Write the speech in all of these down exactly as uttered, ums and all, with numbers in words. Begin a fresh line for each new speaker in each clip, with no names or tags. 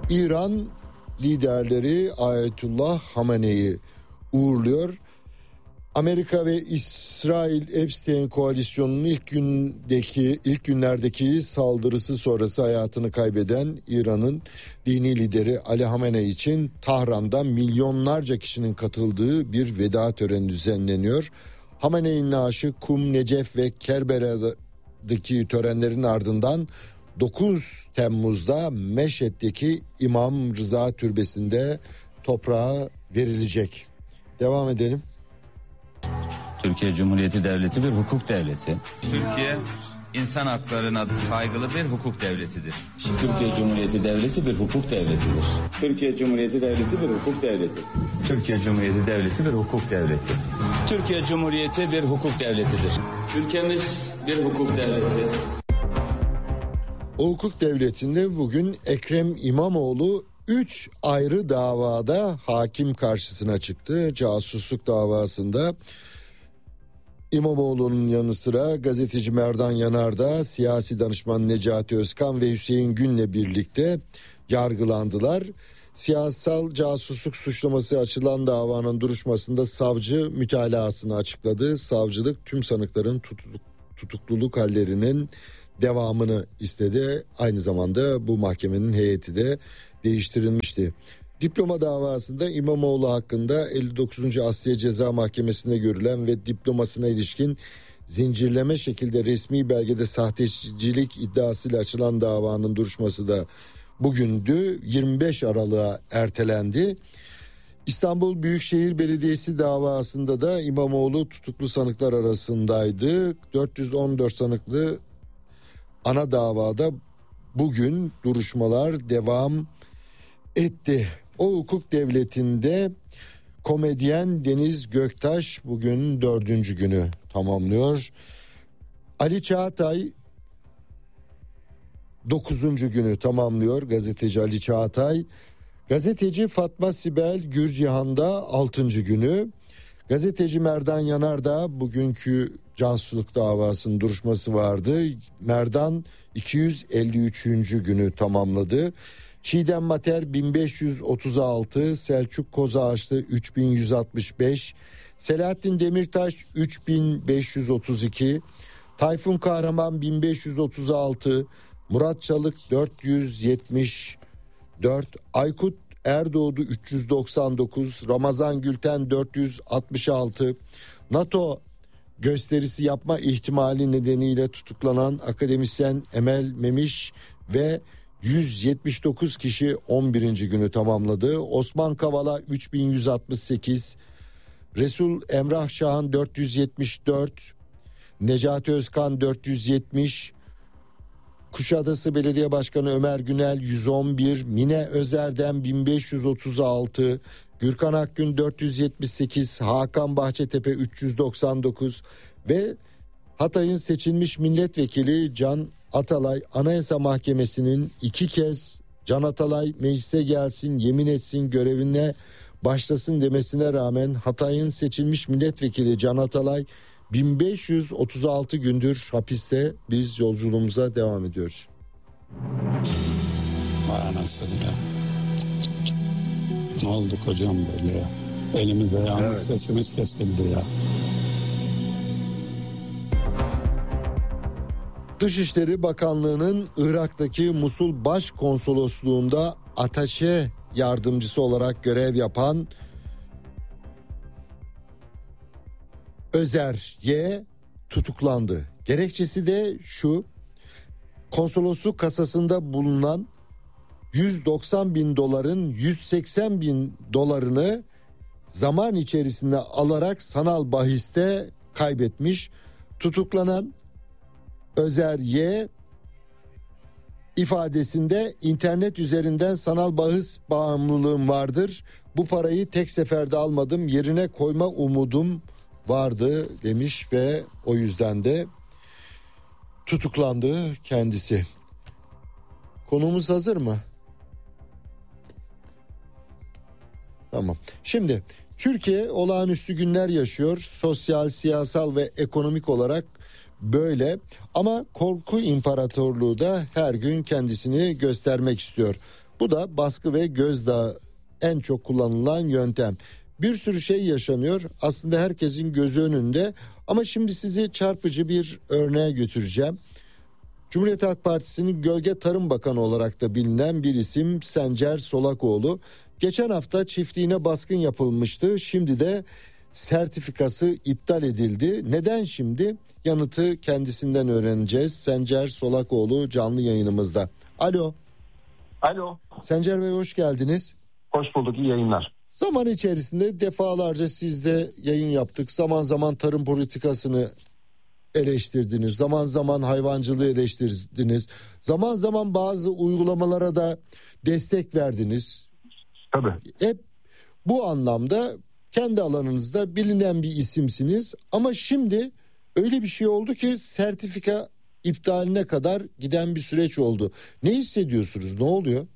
İran liderleri Ayetullah Hamene'yi uğurluyor. Amerika ve İsrail Epstein koalisyonunun ilk gündeki ilk günlerdeki saldırısı sonrası hayatını kaybeden İran'ın dini lideri Ali Hamenei için Tahran'da milyonlarca kişinin katıldığı bir veda töreni düzenleniyor. Hamenei'nin naaşı Kum, Necef ve Kerbela'daki törenlerin ardından dokuz Temmuz'da Meşhed'deki İmam Rıza Türbesi'nde toprağa verilecek. Devam edelim.
Türkiye Cumhuriyeti Devleti bir hukuk devleti. Türkiye insan haklarına saygılı bir hukuk devletidir. Türkiye Cumhuriyeti Devleti bir hukuk devletidir. Türkiye Cumhuriyeti Devleti bir hukuk devleti. Türkiye Cumhuriyeti Devleti bir hukuk devleti. Türkiye Cumhuriyeti bir hukuk devletidir. Ülkemiz bir hukuk devleti.
O hukuk devletinde bugün Ekrem İmamoğlu üç ayrı davada hakim karşısına çıktı. Casusluk davasında İmamoğlu'nun yanı sıra gazeteci Merdan Yanardağ, siyasi danışman Necati Özkan ve Hüseyin Gün'le birlikte yargılandılar. Siyasal casusluk suçlaması açılan davanın duruşmasında savcı mütalaasını açıkladı. Savcılık tüm sanıkların tutukluk, tutukluluk hallerinin devamını istedi. Aynı zamanda bu mahkemenin heyeti de değiştirilmişti. Diploma davasında İmamoğlu hakkında elli dokuzuncu Asliye Ceza Mahkemesi'nde görülen ve diplomasına ilişkin zincirleme şekilde resmi belgede sahtecilik iddiasıyla açılan davanın duruşması da bugündü. yirmi beş Aralık'a ertelendi. İstanbul Büyükşehir Belediyesi davasında da İmamoğlu tutuklu sanıklar arasındaydı. dört yüz on dört sanıklı ana davada bugün duruşmalar devam etti. O hukuk devletinde komedyen Deniz Göktaş bugün dördüncü günü tamamlıyor. Ali Çağatay dokuzuncu günü tamamlıyor, gazeteci Ali Çağatay. Gazeteci Fatma Sibel Gürcihan'da altıncı günü. Gazeteci Merdan Yanardağ bugünkü casusluk davasının duruşması vardı. Merdan iki yüz elli üçüncü günü tamamladı. Çiğdem Mater bin beş yüz otuz altı, Selçuk Kozağaçlı üç bin yüz altmış beş, Selahattin Demirtaş üç bin beş yüz otuz iki, Tayfun Kahraman bin beş yüz otuz altı, Murat Çalık dört yüz yetmiş dört, Aykut Erdoğdu üç yüz doksan dokuz, Ramazan Gülten dört yüz altmış altı, NATO gösterisi yapma ihtimali nedeniyle tutuklanan akademisyen Emel Memiş ve yüz yetmiş dokuz kişi on birinci günü tamamladı. Osman Kavala üç bin yüz altmış sekiz, Resul Emrah Şahan dört yüz yetmiş dört, Necati Özkan dört yüz yetmiş, Kuşadası Belediye Başkanı Ömer Günel yüz on bir, Mine Özer'den bin beş yüz otuz altı, Gürkan Akgün dört yüz yetmiş sekiz, Hakan Bahçetepe üç yüz doksan dokuz ve Hatay'ın seçilmiş milletvekili Can Atalay Anayasa Mahkemesi'nin iki kez Can Atalay meclise gelsin, yemin etsin, görevine başlasın demesine rağmen Hatay'ın seçilmiş milletvekili Can Atalay bin beş yüz otuz altı gündür hapiste. Biz yolculuğumuza devam ediyoruz.
Vay anasını ya. Ne oldu kocam böyle ya? Elimize ayağımız evet. Sesimiz kesildi ya.
Dışişleri Bakanlığı'nın Irak'taki Musul Başkonsolosluğu'nda ataşe yardımcısı olarak görev yapan Özer Y tutuklandı. Gerekçesi de şu: konsolosluk kasasında bulunan yüz doksan bin doların yüz seksen bin dolarını zaman içerisinde alarak sanal bahiste kaybetmiş. Tutuklanan Özer Y ifadesinde internet üzerinden sanal bahis bağımlılığım vardır. Bu parayı tek seferde almadım, yerine koyma umudum vardı demiş ve o yüzden de tutuklandı kendisi. Konumuz hazır mı? Tamam. Şimdi Türkiye olağanüstü günler yaşıyor. Sosyal, siyasal ve ekonomik olarak böyle. Ama korku imparatorluğu da her gün kendisini göstermek istiyor. Bu da baskı ve gözdağı en çok kullanılan yöntem. Bir sürü şey yaşanıyor. Aslında herkesin gözü önünde. Ama şimdi sizi çarpıcı bir örneğe götüreceğim. Cumhuriyet Halk Partisi'nin Gölge Tarım Bakanı olarak da bilinen bir isim Sencer Solakoğlu. Geçen hafta çiftliğine baskın yapılmıştı. Şimdi de sertifikası iptal edildi. Neden şimdi? Yanıtı kendisinden öğreneceğiz. Sencer Solakoğlu canlı yayınımızda. Alo.
Alo.
Sencer Bey hoş geldiniz.
Hoş bulduk, iyi yayınlar.
Zaman içerisinde defalarca sizle yayın yaptık. Zaman zaman tarım politikasını eleştirdiniz. Zaman zaman hayvancılığı eleştirdiniz. Zaman zaman bazı uygulamalara da destek verdiniz.
Tabii.
Hep bu anlamda kendi alanınızda bilinen bir isimsiniz. Ama şimdi öyle bir şey oldu ki sertifika iptaline kadar giden bir süreç oldu. Ne hissediyorsunuz? Ne oluyor?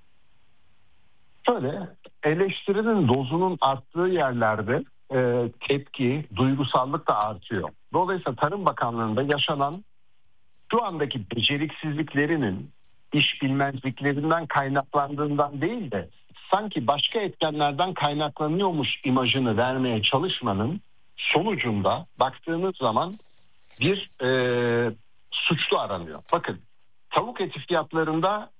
Şöyle, eleştirinin dozunun arttığı yerlerde e, tepki, duygusallık da artıyor. Dolayısıyla Tarım Bakanlığı'nda yaşanan şu andaki beceriksizliklerinin iş bilmezliklerinden kaynaklandığından değil de sanki başka etkenlerden kaynaklanıyormuş imajını vermeye çalışmanın sonucunda baktığınız zaman bir e, suçlu aranıyor. Bakın, tavuk eti fiyatlarında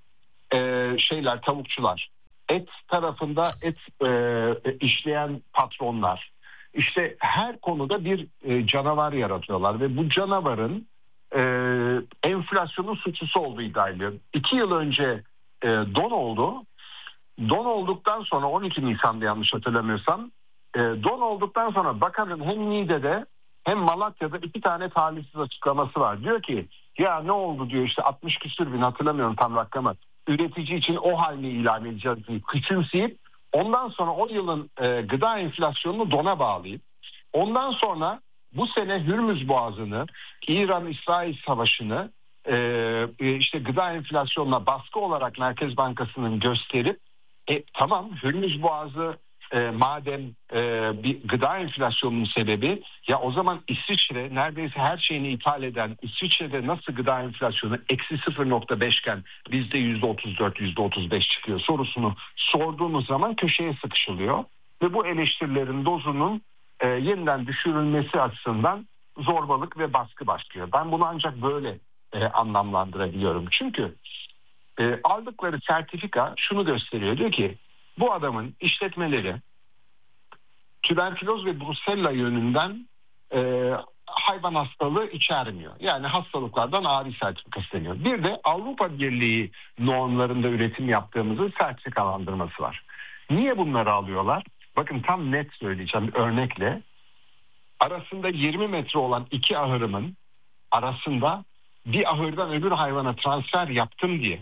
e, şeyler, tavukçular, et tarafında et e, işleyen patronlar, işte her konuda bir e, canavar yaratıyorlar ve bu canavarın e, enflasyonun suçlusu olduğu iddia ediliyor. İki yıl önce e, don oldu. Don olduktan sonra on iki Nisan'da yanlış hatırlamıyorsam e, don olduktan sonra bakanın hem Niğde'de hem Malatya'da iki tane talihsiz açıklaması var. Diyor ki ya ne oldu diyor, işte altmış küsür bin, hatırlamıyorum tam rakamı, üretici için o halini ilan edeceğiz diye küçümseyip ondan sonra o yılın e, gıda enflasyonunu dona bağlayıp ondan sonra bu sene Hürmüz Boğazı'nı, İran-İsrail savaşını e, işte gıda enflasyonuna baskı olarak Merkez Bankası'nın gösterip e, tamam Hürmüz Boğazı e, madem e, bir gıda enflasyonunun sebebi, ya o zaman İsviçre neredeyse her şeyini ithal eden İsviçre'de nasıl gıda enflasyonu eksi sıfır nokta beş iken bizde yüzde otuz dört yüzde otuz beş çıkıyor sorusunu sorduğumuz zaman köşeye sıkışılıyor ve bu eleştirilerin dozunun e, yeniden düşürülmesi açısından zorbalık ve baskı başlıyor. Ben bunu ancak böyle e, anlamlandırabiliyorum. Çünkü e, aldıkları sertifika şunu gösteriyor, diyor ki bu adamın işletmeleri tüberküloz ve brusella yönünden e, hayvan hastalığı içermiyor. Yani hastalıklardan ari sertifikası deniyor. Bir de Avrupa Birliği normlarında üretim yaptığımızın sertifikalandırması var. Niye bunları alıyorlar? Bakın tam net söyleyeceğim bir örnekle. Arasında yirmi metre olan iki ahırımın arasında bir ahırdan öbür hayvana transfer yaptım diye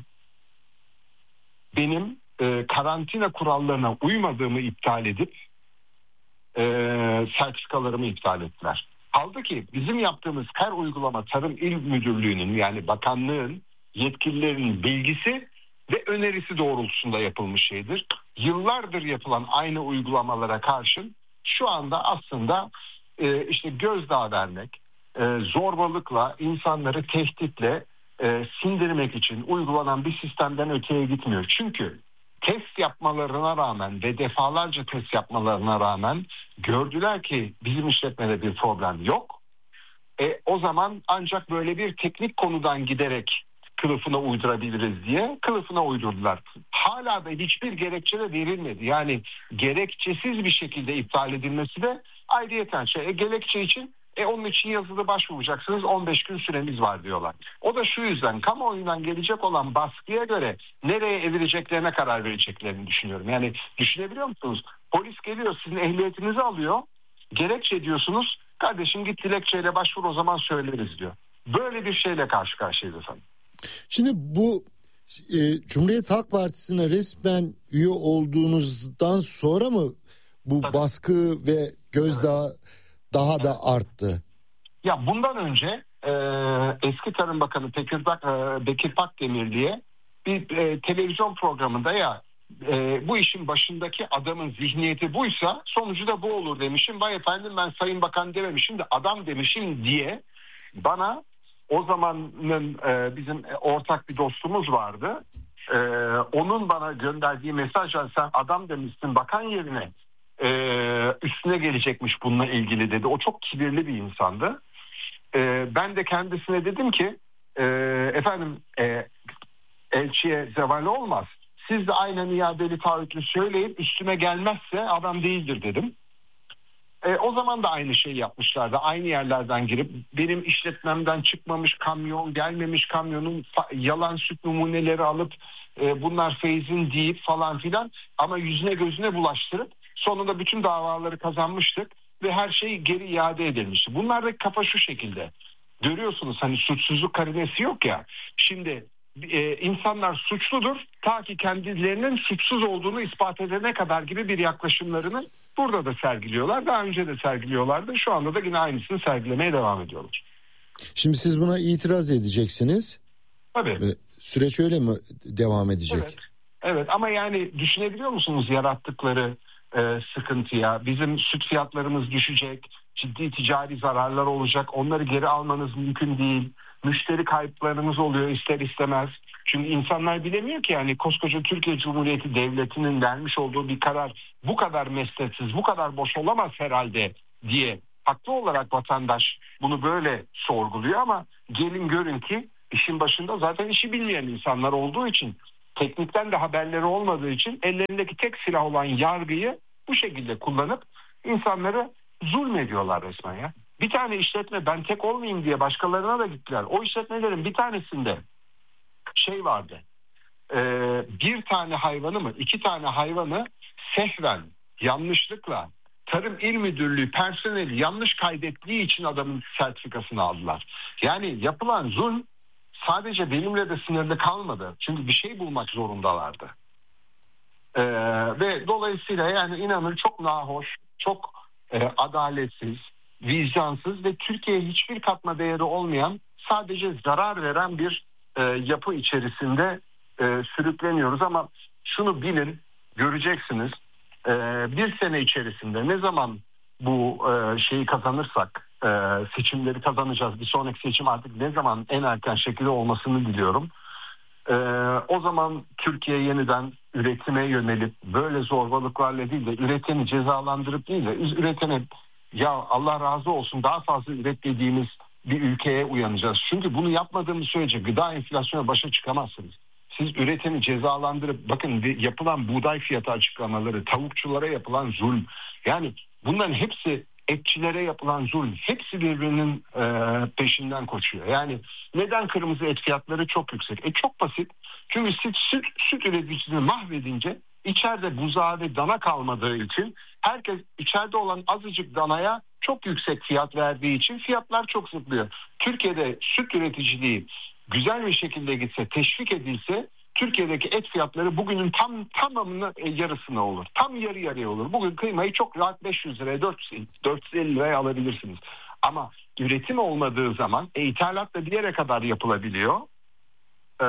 benim e, karantina kurallarına uymadığımı iptal edip e, sertifikalarımı iptal ettiler. Kaldı ki bizim yaptığımız her uygulama Tarım İl Müdürlüğü'nün, yani bakanlığın yetkililerinin bilgisi ve önerisi doğrultusunda yapılmış şeydir. Yıllardır yapılan aynı uygulamalara karşın şu anda aslında e, işte gözdağı vermek, e, zorbalıkla, insanları tehditle e, sindirmek için uygulanan bir sistemden öteye gitmiyor. Çünkü test yapmalarına rağmen ve defalarca test yapmalarına rağmen gördüler ki bizim işletmede bir problem yok. E, o zaman ancak böyle bir teknik konudan giderek kılıfına uydurabiliriz diye kılıfına uydurdular. Hala da hiçbir gerekçe de verilmedi. Yani gerekçesiz bir şekilde iptal edilmesi de ayrıyeten şey. E, gerekçe için e, onun için yazılı başvuracaksınız, on beş gün süremiz var diyorlar. O da şu yüzden kamuoyundan gelecek olan baskıya göre nereye evireceklerine karar vereceklerini düşünüyorum. Yani düşünebiliyor musunuz? Polis geliyor, sizin ehliyetinizi alıyor. Gerekçe diyorsunuz, kardeşim git dilekçeyle başvur, o zaman söyleriz diyor. Böyle bir şeyle karşı karşıyayız efendim.
Şimdi bu e, Cumhuriyet Halk Partisi'ne resmen üye olduğunuzdan sonra mı bu Tabii. baskı ve gözdağı evet. daha evet. da arttı?
Ya bundan önce e, eski Tarım Bakanı Bekir, Bak, e, Bekir Pakdemir diye bir e, televizyon programında ya e, bu işin başındaki adamın zihniyeti buysa sonucu da bu olur demişim. Vay efendim ben Sayın Bakan dememişim de adam demişim diye bana o zamanın e, bizim ortak bir dostumuz vardı. Ee, onun bana gönderdiği mesajla sen adam demişsin bakan yerine e, üstüne gelecekmiş bununla ilgili dedi. O çok kibirli bir insandı. Ee, ben de kendisine dedim ki e, efendim e, elçiye zeval olmaz. Siz de aynen iadeli taahhütlü söyleyip üstüme gelmezse adam değildir dedim. E, o zaman da aynı şeyi yapmışlardı. Aynı yerlerden girip benim işletmemden çıkmamış kamyon, gelmemiş kamyonun fa- yalan süt numuneleri alıp e, bunlar Feyz'in deyip falan filan ama yüzüne gözüne bulaştırıp sonunda bütün davaları kazanmıştık ve her şey geri iade edilmişti. Bunlardaki kafa şu şekilde. Görüyorsunuz hani suçsuzluk karinesi yok ya. Şimdi e, insanlar suçludur ta ki kendilerinin suçsuz olduğunu ispat edene kadar gibi bir yaklaşımlarını burada da sergiliyorlar. Daha önce de sergiliyorlardı. Şu anda da yine aynısını sergilemeye devam ediyorlar.
Şimdi siz buna itiraz edeceksiniz.
Tabii.
Süreç öyle mi devam edecek?
Evet. Evet ama yani düşünebiliyor musunuz yarattıkları e, sıkıntıya? Bizim süt fiyatlarımız düşecek. Ciddi ticari zararlar olacak. Onları geri almanız mümkün değil. Müşteri kayıplarımız oluyor ister istemez. Çünkü insanlar bilemiyor ki yani koskoca Türkiye Cumhuriyeti Devleti'nin vermiş olduğu bir karar bu kadar mesnetsiz, bu kadar boş olamaz herhalde diye haklı olarak vatandaş bunu böyle sorguluyor ama gelin görün ki işin başında zaten işi bilmeyen insanlar olduğu için, teknikten de haberleri olmadığı için ellerindeki tek silah olan yargıyı bu şekilde kullanıp insanları zulmediyorlar resmen ya. Bir tane işletme ben tek olmayayım diye başkalarına da gittiler. O işletmelerin bir tanesinde şey vardı. E, bir tane hayvanı mı iki tane hayvanı sehven yanlışlıkla Tarım İl Müdürlüğü personeli yanlış kaydettiği için adamın sertifikasını aldılar. Yani yapılan zulm sadece benimle de sınırlı kalmadı. Çünkü bir şey bulmak zorundalardı. Ee, ve dolayısıyla yani inanın çok nahoş, çok e, adaletsiz, vicdansız ve Türkiye'ye hiçbir katma değeri olmayan, sadece zarar veren bir e, yapı içerisinde e, sürükleniyoruz. Ama şunu bilin, göreceksiniz. E, bir sene içerisinde ne zaman bu e, şeyi kazanırsak, e, seçimleri kazanacağız. Bir sonraki seçim artık ne zaman en erken şekilde olmasını diliyorum. Ee, o zaman Türkiye yeniden üretime yönelip böyle zorbalıklarla değil de üreteni cezalandırıp değil de üretene ya Allah razı olsun daha fazla üret dediğimiz bir ülkeye uyanacağız. Çünkü bunu yapmadığımız sürece gıda enflasyona başa çıkamazsınız. Siz üreteni cezalandırıp bakın yapılan buğday fiyatı açıklamaları, tavukçulara yapılan zulm, yani bunların hepsi etçilere yapılan zulm, hepsi birbirinin e, peşinden koşuyor. Yani neden kırmızı et fiyatları çok yüksek? E çok basit. Çünkü süt, süt, süt üreticisini mahvedince içeride buzağı ve dana kalmadığı için herkes içeride olan azıcık danaya çok yüksek fiyat verdiği için fiyatlar çok zıplıyor. Türkiye'de süt üreticiliği güzel bir şekilde gitse, teşvik edilse Türkiye'deki et fiyatları bugünün tam tamamını yarısına olur. Tam yarı yarıya olur. Bugün kıymayı çok rahat beş yüz liraya dört yüz elli liraya alabilirsiniz. Ama üretim olmadığı zaman e, ithalat da bir yere kadar yapılabiliyor. Ee,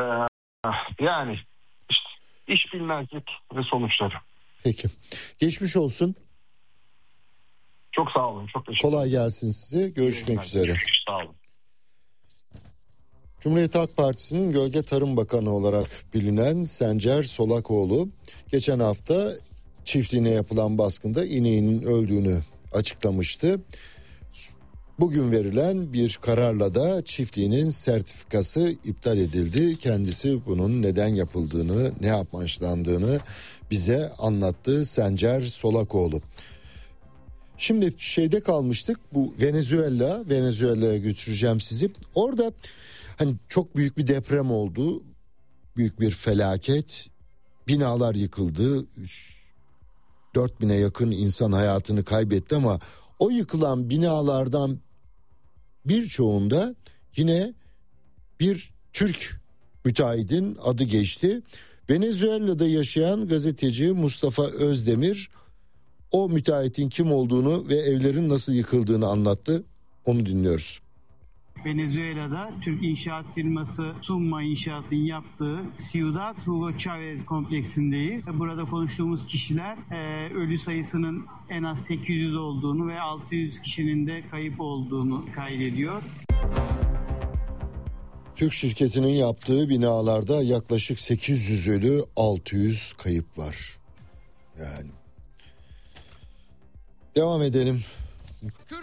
yani işte iş bilmezlik ve sonuçları.
Peki. Geçmiş olsun.
Çok sağ olun. Çok teşekkür ederim.
Kolay gelsin size. Görüşmek
ben
üzere.
Sağ olun.
Cumhuriyet Halk Partisi'nin Gölge Tarım Bakanı olarak bilinen Sencer Solakoğlu geçen hafta çiftliğine yapılan baskında ineğinin öldüğünü açıklamıştı. Bugün verilen bir kararla da çiftliğinin sertifikası iptal edildi. Kendisi bunun neden yapıldığını, ne amaçlandığını bize anlattı Sencer Solakoğlu. Şimdi şeyde kalmıştık, bu Venezuela, Venezuela'ya götüreceğim sizi. Orada hani çok büyük bir deprem oldu, büyük bir felaket, binalar yıkıldı, dört bine yakın insan hayatını kaybetti ama o yıkılan binalardan birçoğunda yine bir Türk müteahhidin adı geçti. Venezuela'da yaşayan gazeteci Mustafa Özdemir o müteahhitin kim olduğunu ve evlerin nasıl yıkıldığını anlattı. Onu dinliyoruz.
Venezuela'da Türk inşaat firması Summa İnşaat'ın yaptığı Ciudad Hugo Chavez kompleksindeyiz. Burada konuştuğumuz kişiler e, ölü sayısının en az sekiz yüz olduğunu ve altı yüz kişinin de kayıp olduğunu kaydediyor.
Türk şirketinin yaptığı binalarda yaklaşık sekiz yüz ölü, altı yüz kayıp var. Yani devam edelim.